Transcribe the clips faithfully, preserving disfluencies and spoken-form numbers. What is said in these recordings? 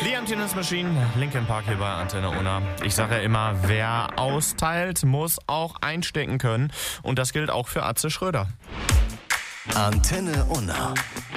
The Emptiness Machine, Linkin Park hier bei Antenne Unna. Ich sage ja immer, wer austeilt, muss auch einstecken können. Und das gilt auch für Atze Schröder. Antenne Unna.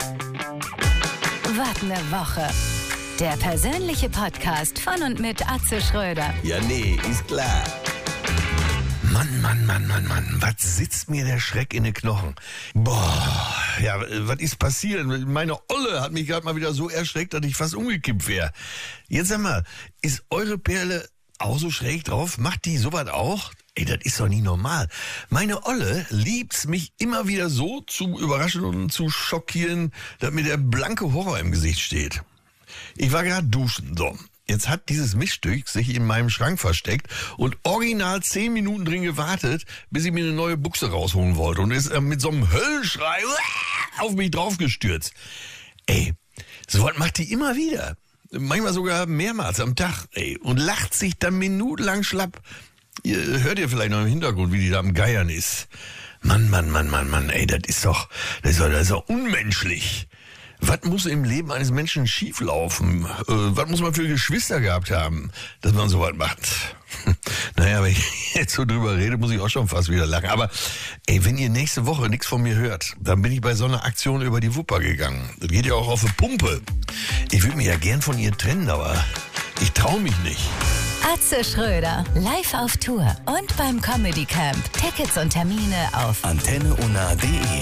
Was ne Woche. Der persönliche Podcast von und mit Atze Schröder. Ja, nee, ist klar. Mann, Mann, Mann, Mann, Mann, was sitzt mir der Schreck in den Knochen? Boah, ja, was ist passiert? Meine Olle hat mich gerade mal wieder so erschreckt, dass ich fast umgekippt wäre. Jetzt sag mal, ist eure Perle auch so schräg drauf? Macht die sowas auch? Ey, das ist doch nie normal. Meine Olle liebt's, mich immer wieder so zu überraschen und zu schockieren, dass mir der blanke Horror im Gesicht steht. Ich war gerade duschen, so. Jetzt hat dieses Mischstück sich in meinem Schrank versteckt und original zehn Minuten drin gewartet, bis ich mir eine neue Buchse rausholen wollte und ist äh, mit so einem Höllenschrei auf mich draufgestürzt. Ey, so was macht die immer wieder. Manchmal sogar mehrmals am Tag, ey, und lacht sich dann minutenlang schlapp. Ihr hört ihr vielleicht noch im Hintergrund, wie die da am Geiern ist. Mann, Mann, Mann, Mann, Mann, ey, das ist doch, das ist doch, das ist doch unmenschlich. Was muss im Leben eines Menschen schieflaufen? Äh, was muss man für Geschwister gehabt haben, dass man sowas macht? Naja, wenn ich jetzt so drüber rede, muss ich auch schon fast wieder lachen. Aber ey, wenn ihr nächste Woche nichts von mir hört, dann bin ich bei so einer Aktion über die Wupper gegangen. Das geht ja auch auf eine Pumpe. Ich würde mich ja gern von ihr trennen, aber ich traue mich nicht. Atze Schröder, live auf Tour und beim Comedy Camp. Tickets und Termine auf Antenne Unna punkt de